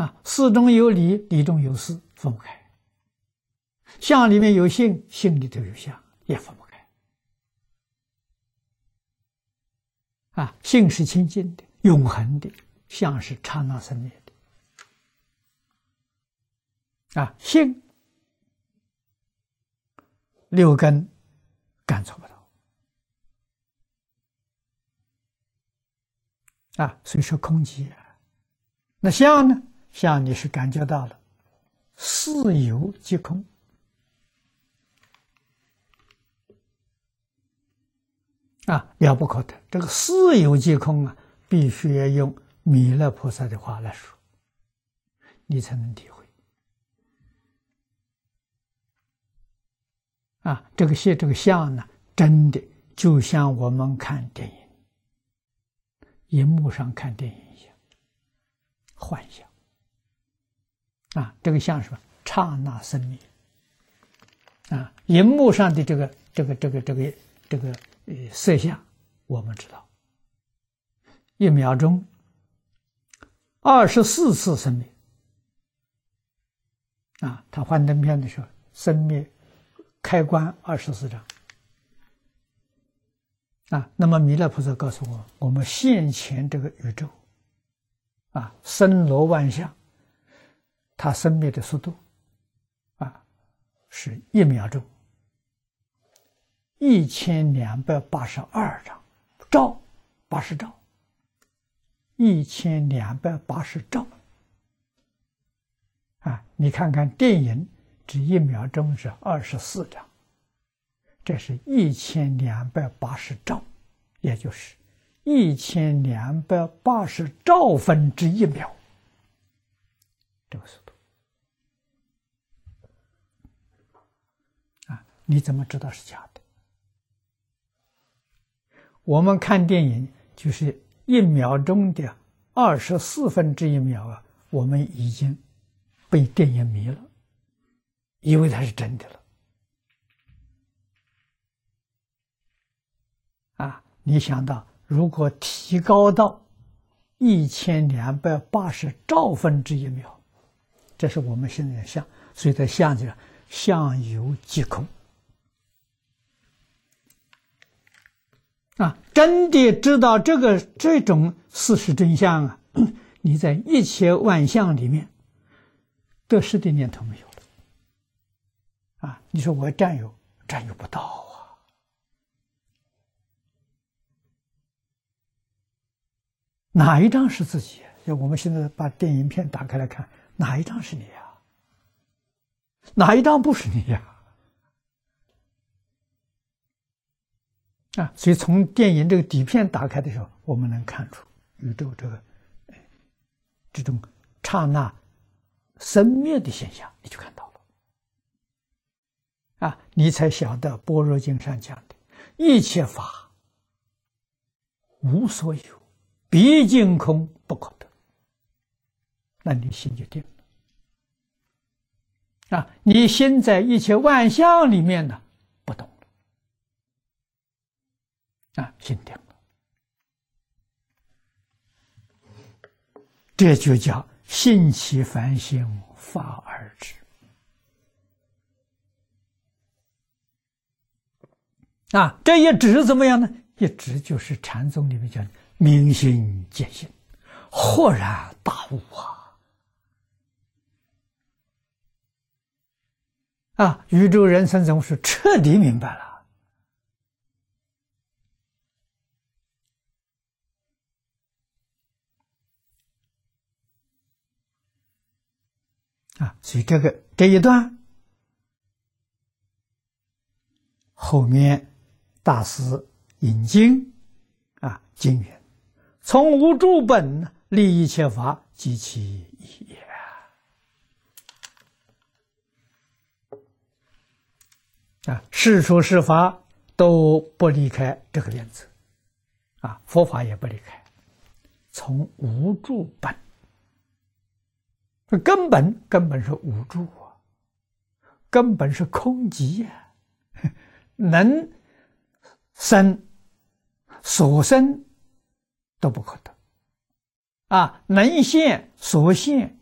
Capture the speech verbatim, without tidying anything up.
啊，事中有理，理中有事，分不开。相里面有性，性里头有相，也分不开。啊，性是清净的、永恒的，相是刹那生灭的。啊，性六根感触不到。啊，所以说空寂啊。那相呢？相你是感觉到了，事有即空。啊，了不可得！这个事有即空啊，必须要用弥勒菩萨的话来说，你才能体会。啊，这个现这个相呢，真的就像我们看电影，荧幕上看电影一样，幻象。啊，这个相是什么？刹那生灭。啊，荧幕上的这个这个这个这个这个呃色相，我们知道，一秒钟二十四次生灭。啊，他幻灯片的时候，生灭开关二十四张。啊，那么弥勒菩萨告诉我，我们现前这个宇宙，啊，森罗万象，它生灭的速度，啊，是一秒钟一千两百八十二张兆，八十兆，一千两百八十兆。啊，你看看电影，只一秒钟是二十四张，这是一千两百八十兆，也就是一千两百八十兆分之一秒，这个速度。啊，你怎么知道是假的？我们看电影就是一秒钟的二十四分之一秒啊，我们已经被电影迷了，以为它是真的了。啊，你想到如果提高到一千两百八十兆分之一秒，这是我们现在的相，所以在相里相由即空。啊，真的知道这个这种事实真相啊，你在一切万象里面，得失的念头没有了。啊，你说我占有，占有不到啊。哪一张是自己？我们现在把电影片打开来看，哪一张是你呀？哪一张不是你呀？啊，所以从电影这个底片打开的时候，我们能看出宇宙这个这种刹那生灭的现象，你就看到了。啊，你才晓得《般若经》上讲的一切法无所有，毕竟空不可得。那你心就定了。啊，你心在一切万象里面呢，不动了。啊，心定了。这就叫性起凡心，法而止。啊，这一止怎么样呢？一止就是禅宗里面讲明心见性，豁然大悟啊！啊，宇宙人生总是彻底明白了。啊，所以这个这一段后面大师引经啊，经云：从无诸本立一切法，即其意也。啊，事出事法都不离开这个原则，啊，佛法也不离开，从无诸本。根本根本是无助啊，根本是空寂啊，能生所生都不可得啊，能现所现